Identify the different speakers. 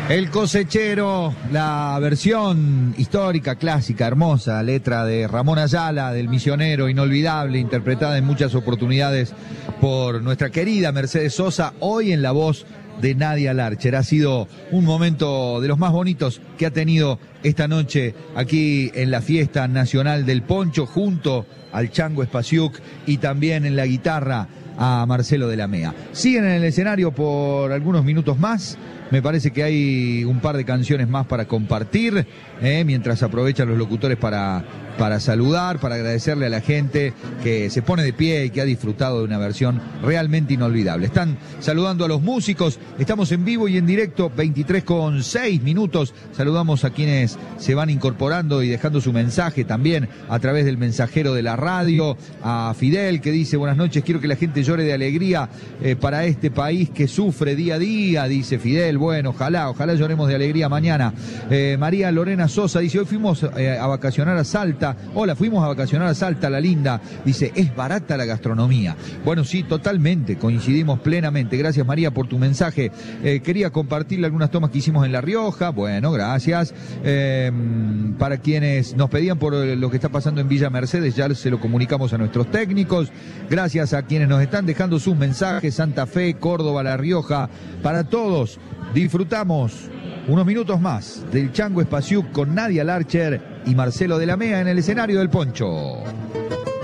Speaker 1: El Cosechero, la versión histórica, clásica, hermosa, letra de Ramón Ayala, del Misionero, inolvidable, interpretada en muchas oportunidades por nuestra querida Mercedes Sosa, hoy en la voz de Nadia Larcher. Ha sido un momento de los más bonitos que ha tenido esta noche aquí en la Fiesta Nacional del Poncho, junto al Chango Spasiuk y también en la guitarra a Marcelo de la Mea. Siguen en el escenario por algunos minutos más. Me parece que hay un par de canciones más para compartir, mientras aprovechan los locutores para saludar, para agradecerle a la gente que se pone de pie y que ha disfrutado de una versión realmente inolvidable. Están saludando a los músicos, estamos en vivo y en directo, 23:06. Saludamos a quienes se van incorporando y dejando su mensaje también a través del mensajero de la radio, a Fidel, que dice: buenas noches, quiero que la gente llore de alegría para este país que sufre día a día, dice Fidel. Bueno, ojalá lloremos de alegría mañana. María Lorena Sosa dice: hoy fuimos a vacacionar a Salta. Hola, fuimos a vacacionar a Salta, la linda. Dice: es barata la gastronomía. Bueno, sí, totalmente, coincidimos plenamente. Gracias, María, por tu mensaje. Quería compartirle algunas tomas que hicimos en La Rioja. Bueno, gracias. Para quienes nos pedían por lo que está pasando en Villa Mercedes, ya se lo comunicamos a nuestros técnicos. Gracias a quienes nos están dejando sus mensajes: Santa Fe, Córdoba, La Rioja. Para todos, disfrutamos unos minutos más del Chango Spasiuk con Nadia Larcher y Marcelo de la Mea en el escenario del Poncho.